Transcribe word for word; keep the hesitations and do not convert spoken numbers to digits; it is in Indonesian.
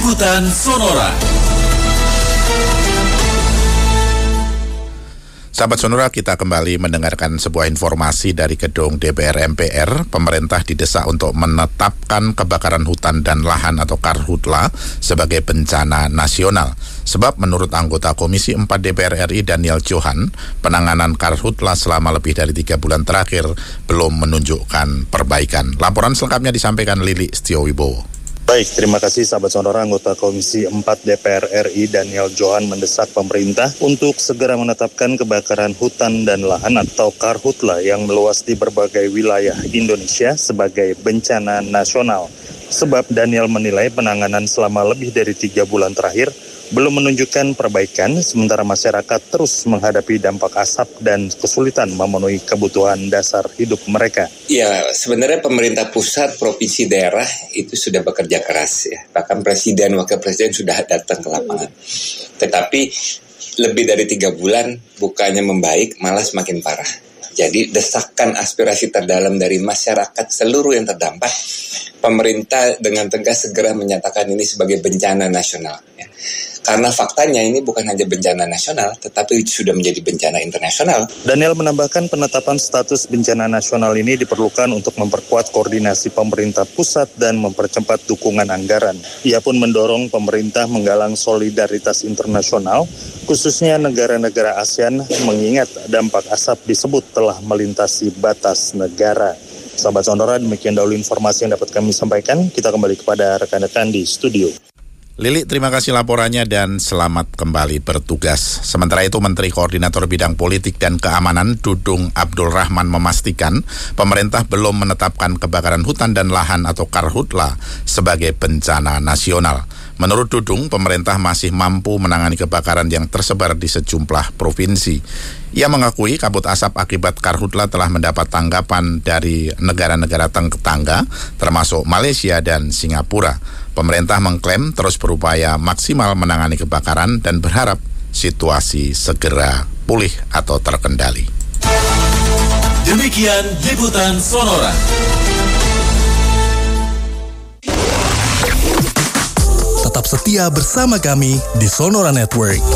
Liputan Sonora. Sahabat Sonora, kita kembali mendengarkan sebuah informasi dari gedung D P R M P R. Pemerintah didesak untuk menetapkan kebakaran hutan dan lahan atau Karhutla sebagai bencana nasional. Sebab menurut anggota Komisi empat D P R R I Daniel Johan, penanganan Karhutla selama lebih dari tiga bulan terakhir belum menunjukkan perbaikan. Laporan selengkapnya disampaikan Lili Setiowibowo. Baik, terima kasih sahabat Sonora. Anggota Komisi empat D P R R I Daniel Johan mendesak pemerintah untuk segera menetapkan kebakaran hutan dan lahan atau Karhutla yang meluas di berbagai wilayah Indonesia sebagai bencana nasional. Sebab Daniel menilai penanganan selama lebih dari tiga bulan terakhir belum menunjukkan perbaikan, sementara masyarakat terus menghadapi dampak asap dan kesulitan memenuhi kebutuhan dasar hidup mereka. Ya, sebenarnya pemerintah pusat, provinsi, daerah itu sudah bekerja keras ya. Bahkan Presiden, Wakil Presiden sudah datang ke lapangan. Tetapi lebih dari tiga bulan bukannya membaik, malah semakin parah. Jadi desakan aspirasi terdalam dari masyarakat seluruh yang terdampak, pemerintah dengan tegas segera menyatakan ini sebagai bencana nasional ya. Karena faktanya ini bukan hanya bencana nasional, tetapi sudah menjadi bencana internasional. Daniel menambahkan penetapan status bencana nasional ini diperlukan untuk memperkuat koordinasi pemerintah pusat dan mempercepat dukungan anggaran. Ia pun mendorong pemerintah menggalang solidaritas internasional, khususnya negara-negara ASEAN, mengingat dampak asap disebut telah melintasi batas negara. Sahabat Sonora, demikian dahulu informasi yang dapat kami sampaikan. Kita kembali kepada rekan-rekan di studio. Lili, terima kasih laporannya dan selamat kembali bertugas. Sementara itu, Menteri Koordinator Bidang Politik dan Keamanan Dudung Abdul Rahman memastikan pemerintah belum menetapkan kebakaran hutan dan lahan atau Karhutla sebagai bencana nasional. Menurut Dudung, pemerintah masih mampu menangani kebakaran yang tersebar di sejumlah provinsi. Ia mengakui kabut asap akibat Karhutla telah mendapat tanggapan dari negara-negara tetangga, termasuk Malaysia dan Singapura. Pemerintah mengklaim terus berupaya maksimal menangani kebakaran dan berharap situasi segera pulih atau terkendali. Demikian Liputan Sonora. Tetap setia bersama kami di Sonora Network.